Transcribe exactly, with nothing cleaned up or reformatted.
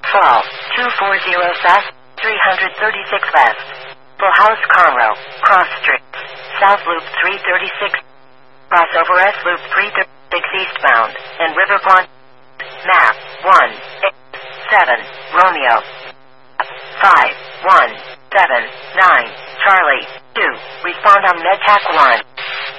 twelve, two four zero south, three thirty-six west. Full House Conroe, Cross Street, South Loop three thirty-six, crossover S Loop three thirty-six eastbound, and River Pond. Map, one, eight, seven, Romeo. five, one, seven, nine, Charlie, two, respond on MedTac one.